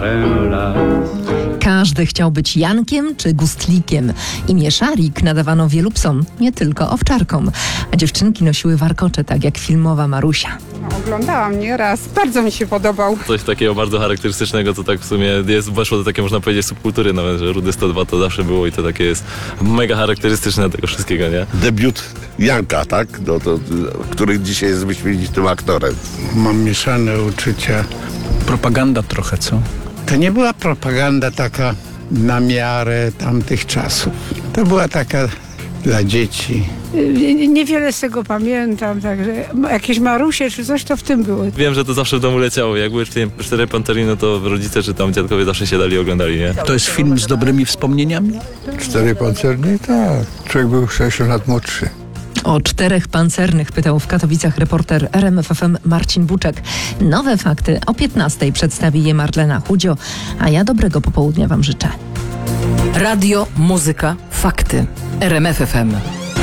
Każdy chciał być Jankiem czy Gustlikiem. Imię Szarik nadawano wielu psom, nie tylko owczarkom. A dziewczynki nosiły warkocze, tak jak filmowa Marusia. Oglądałam nieraz, bardzo mi się podobał. Coś takiego bardzo charakterystycznego, co tak w sumie weszło do takiej, można powiedzieć, subkultury nawet, że Rudy 102 to zawsze było i to takie jest mega charakterystyczne tego wszystkiego, nie? Debiut Janka, tak? Który dzisiaj jest wyśmienitym aktorem. Mam mieszane uczucia. Propaganda trochę, co? To nie była propaganda taka na miarę tamtych czasów. To była taka dla dzieci. Niewiele z tego pamiętam, także jakieś Marusie czy coś to w tym było. Wiem, że to zawsze w domu leciało. Jak były 4 Pantery, no to rodzice czy tam dziadkowie zawsze siadali i oglądali, nie? To jest film z dobrymi wspomnieniami? 4 pancerni? Tak. Człowiek był 6 lat młodszy. O 4 pancernych pytał w Katowicach reporter RMF FM Marcin Buczek. Nowe fakty o 15:00 przedstawi je Marlena Chudzio, a ja dobrego popołudnia wam życzę. Radio, muzyka, fakty. RMF FM.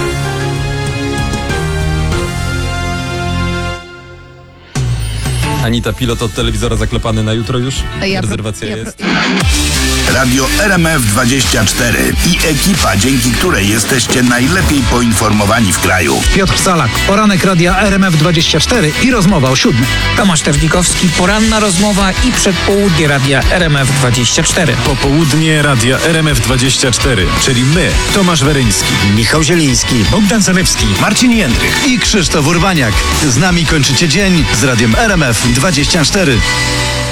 Anita, pilot od telewizora zaklepany na jutro już? Rezerwacja jest. Radio RMF24 i ekipa, dzięki której jesteście najlepiej poinformowani w kraju. Piotr Salak, poranek Radia RMF24 i rozmowa o 7:00. Tomasz Terlikowski, poranna rozmowa i przedpołudnie Radia RMF24. Popołudnie Radia RMF24, czyli my, Tomasz Weryński, Michał Zieliński, Bogdan Zalewski, Marcin Jędrych i Krzysztof Urbaniak. Z nami kończycie dzień z Radiem RMF24.